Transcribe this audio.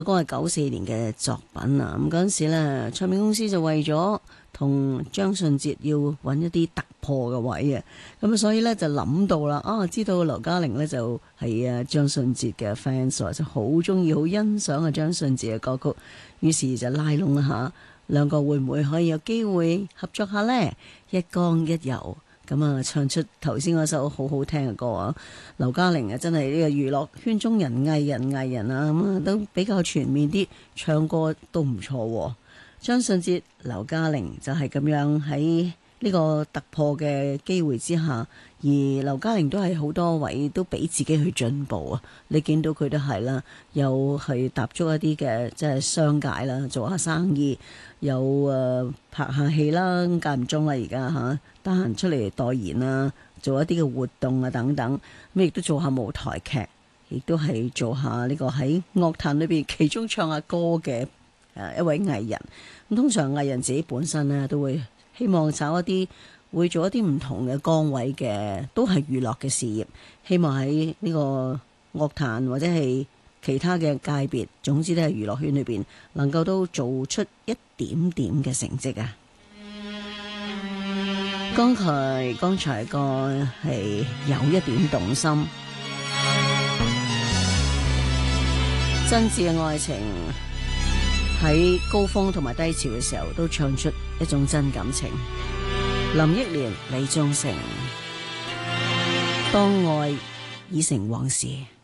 嗰係94年嘅作品啊。咁嗰陣時咧，唱片公司就為咗同張信哲要揾一啲突破嘅位啊，咁所以咧就諗到啦，知道劉嘉玲咧就係張信哲嘅 fans，就好中意、好欣賞張信哲嘅歌曲，於是就拉攏一下兩個會唔會可以有機會合作下呢？一江一遊咁啊，唱出頭先嗰首好好聽嘅歌啊！劉嘉玲啊，真係呢個娛樂圈中人、藝人啊，咁啊都比較全面啲，唱歌都唔錯。張信哲、劉嘉玲就係咁樣喺呢個突破嘅機會之下，而劉嘉玲都係好多位都俾自己去進步啊！你見到佢都係啦，又係踏足一啲嘅即係商界啦，做下生意，又拍下戲啦，間唔中啦而家嚇，得閒出嚟代言啊，做一啲嘅活動啊等等，咁亦都做下舞台劇，亦都係做下呢個喺樂壇裏邊其中唱下歌嘅一位藝人。咁通常藝人自己本身呢，都會希望找一啲會做一啲唔同嘅崗位嘅，都係娛樂嘅事業，希望喺呢個樂壇或者係其他嘅界別，總之都係娛樂圈裏邊能夠都做出一點點嘅成績啊！剛才個係有一點動心，真摯嘅愛情喺高峰同埋低潮嘅時候都唱出一種真感情。林憶蓮、李宗盛，當愛已成往事。